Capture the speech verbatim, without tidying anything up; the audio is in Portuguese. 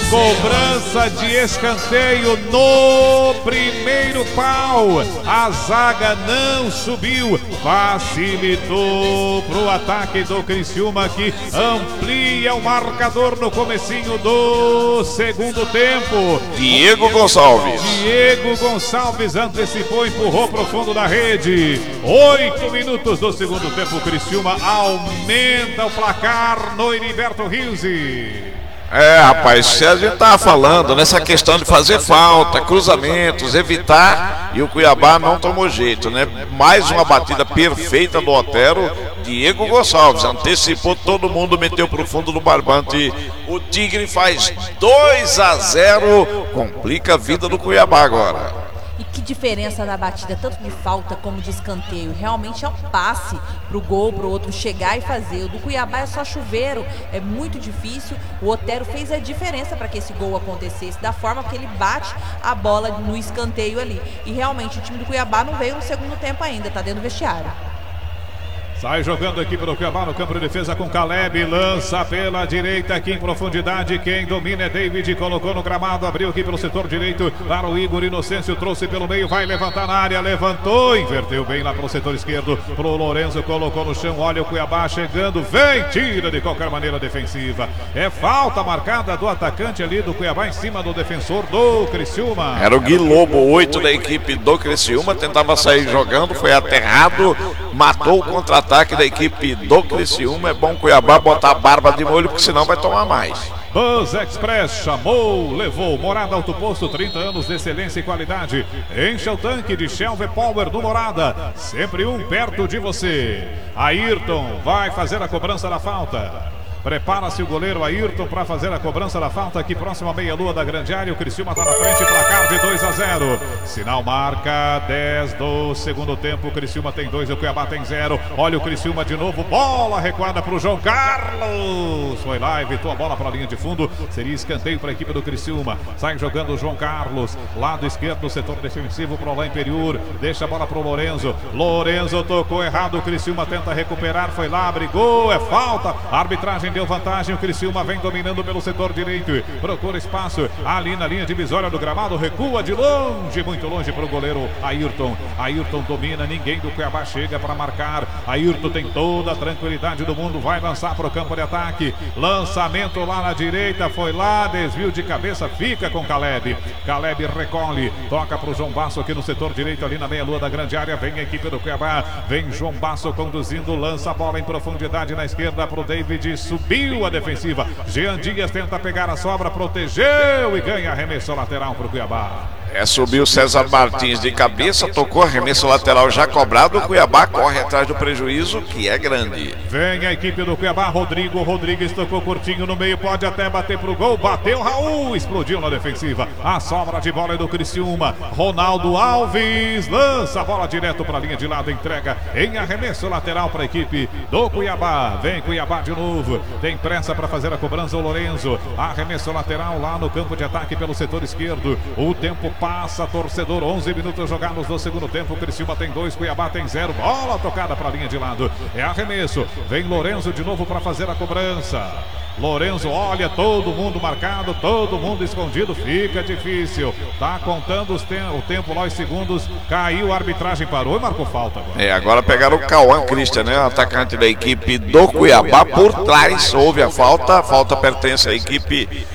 Cobrança de escanteio no primeiro pau. A zaga não subiu, facilitou pro ataque do Criciúma, que amplia o marcador no comecinho do segundo tempo. Diego Gonçalves. Diego Gonçalves antecipou, empurrou pro fundo da rede. Oito minutos do segundo tempo, o Criciúma aumenta o placar no Heriberto Rizzi. É, rapaz, se a gente tava falando nessa questão de fazer falta, cruzamentos, evitar, e o Cuiabá não tomou jeito, né? Mais uma batida perfeita do Otero. Diego Gonçalves antecipou todo mundo, meteu pro fundo do barbante. O Tigre faz dois a zero, complica a vida do Cuiabá agora. E que diferença na batida, tanto de falta como de escanteio. Realmente é um passe pro gol, pro outro chegar e fazer. O do Cuiabá é só chuveiro, é muito difícil. O Otero fez a diferença para que esse gol acontecesse, da forma que ele bate a bola no escanteio ali. E realmente o time do Cuiabá não veio no segundo tempo ainda, tá dentro do vestiário. Sai jogando aqui pelo Cuiabá no campo de defesa com Caleb. Lança pela direita aqui em profundidade. Quem domina é David. Colocou no gramado. Abriu aqui pelo setor direito para o Igor Inocêncio. Trouxe pelo meio. Vai levantar na área. Levantou. Inverteu bem lá pelo setor esquerdo. Pro Lourenço. Colocou no chão. Olha o Cuiabá chegando. Vem. Tira de qualquer maneira defensiva. É falta marcada do atacante ali do Cuiabá em cima do defensor do Criciúma. Era o Gui Lobo, oito da equipe do Criciúma. Tentava sair jogando. Foi aterrado. Matou o contra-ataque da equipe do Criciúma. É bom Cuiabá botar a barba de molho, porque senão vai tomar mais. Bus Express chamou, levou. Morada Auto Posto, trinta anos de excelência e qualidade. Encha o tanque de Shell V-Power do Morada, sempre um perto de você. Ayrton vai fazer a cobrança da falta. Prepara-se o goleiro Ayrton para fazer a cobrança da falta aqui próximo à meia-lua da grande área. O Criciúma está na frente, placar de dois a zero. Sinal marca dez do segundo tempo. O Criciúma tem dois, o Cuiabá tem zero. Olha o Criciúma de novo, bola recuada para o João Carlos. Foi lá, evitou a bola para a linha de fundo. Seria escanteio para a equipe do Criciúma. Sai jogando o João Carlos, lado esquerdo do setor defensivo para o lá inferior. Deixa a bola para o Lorenzo. Lorenzo tocou errado, o Criciúma tenta recuperar. Foi lá, brigou, é falta. Arbitragem deu vantagem, o Criciúma vem dominando pelo setor direito, procura espaço ali na linha divisória do gramado, recua de longe, muito longe para o goleiro Ayrton. Ayrton domina, ninguém do Cuiabá chega para marcar. Ayrton tem toda a tranquilidade do mundo, vai lançar para o campo de ataque, lançamento lá na direita, foi lá, desvio de cabeça, fica com Caleb. Caleb recolhe, toca para o João Basso aqui no setor direito, ali na meia-lua da grande área, vem a equipe do Cuiabá, vem João Basso conduzindo, lança a bola em profundidade na esquerda para o David, subiu a defensiva. Jean Dias tenta pegar a sobra, protegeu e ganha arremesso lateral para o Cuiabá. É, subiu César Martins de cabeça, tocou arremesso lateral já cobrado. O Cuiabá corre atrás do prejuízo, que é grande. Vem a equipe do Cuiabá, Rodrigo Rodrigues tocou curtinho no meio, pode até bater pro gol, bateu Raul, explodiu na defensiva. A sobra de bola é do Criciúma. Ronaldo Alves lança a bola direto para a linha de lado, entrega em arremesso lateral para a equipe do Cuiabá. Vem Cuiabá de novo, tem pressa para fazer a cobrança o Lorenzo. Arremesso lateral lá no campo de ataque pelo setor esquerdo. O tempo passa, torcedor, onze minutos jogados no segundo tempo. O Criciúma tem dois, Cuiabá tem zero. Bola tocada para a linha de lado. É arremesso. Vem Lorenzo de novo para fazer a cobrança. Lorenzo, olha, todo mundo marcado, todo mundo escondido, fica difícil. Tá contando os te o tempo lá, os segundos. Caiu, a arbitragem parou e marcou falta agora. É, agora pegaram o Cauã Christian, né? Atacante da equipe do Cuiabá. Por trás houve a falta. A falta pertence à equipe